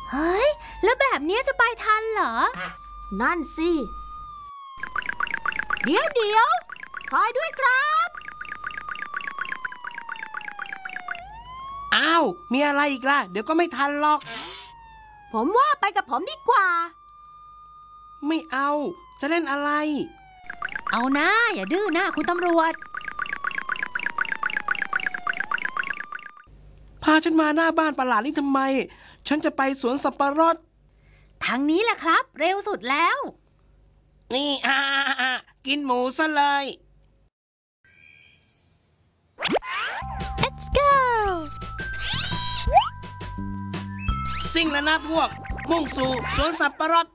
เฮ้ยแล้วแบบนี้จะไปทันเหรอนั่นสิเดี๋ยวคอยด้วยครับอ้าวมีอะไรอีกล่ะเดี๋ยวก็ไม่ทันหรอกผมว่าไปกับผมดีกว่าไม่เอาจะเล่นอะไรเอานะอย่าดื้อนะคุณตำรวจพาฉันมาหน้าบ้านประหลาดนี่ทำไมฉันจะไปสวนสับปะรดทางนี้แหละครับเร็วสุดแล้วนี่กินหมูซะเลย Let's go ซิ่งแล้วนะพวกมุ่งสู่สวนสับปะรด